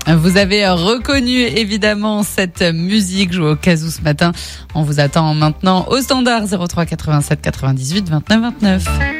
Vous avez reconnu évidemment cette musique jouée au casou ce matin. On vous attend maintenant au standard 03 87 98 29 29.